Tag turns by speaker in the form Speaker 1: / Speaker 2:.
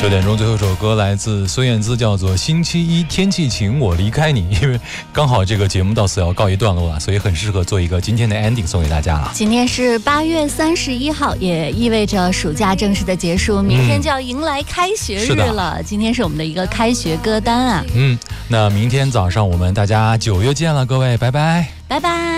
Speaker 1: 9点钟最后一首歌来自孙燕姿，叫做《星期一天气晴我离开你》。因为刚好这个节目到此要告一段落了，所以很适合做一个今天的 ending 送给大家了。
Speaker 2: 今天是8月31号，也意味着暑假正式的结束，明天就要迎来开学日了。今天是我们的一个开学歌单啊。
Speaker 1: 那明天早上我们大家9月见了，各位，拜拜，
Speaker 2: 拜拜。